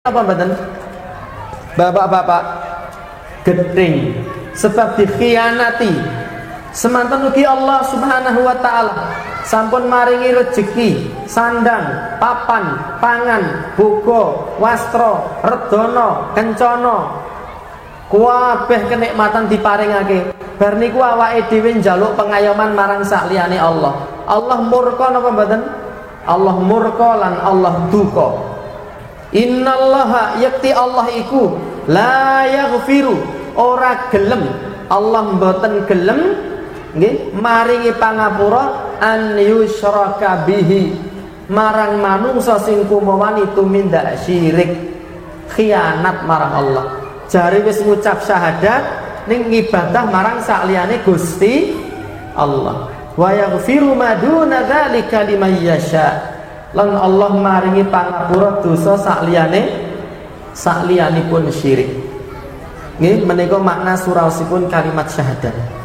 apa mboten? Bapak-bapak gedeng sebab dikhianati semanten ugi Allah Subhanahu wa taala sampun maringi rejeki, sandang, papan, pangan, boga, wastra, redana, kencana, kabeh kenikmatan diparingake. Bar niku awake dhewe njaluk pengayoman marang sakliyane Allah. Allah murka napa mboten? Allah murka lan Allah duka. Innallaha yakti Allah iku la yaghfiru ora gelem, Allah mboten gelem nggih maringi pangapura an yusyraka bihi marang manungsa sing kumawani tumindak syirik, khianat marang Allah. Jare wis ngucap syahadat ning ngibadah marang sakliyane Gusti Allah. Wa yaghfiru ma duna dzalika liman yasha. Lan Allah maringi pangapura dosa sakliyanipun syirik. Nggih menika makna suraosipun kalimat syahadat.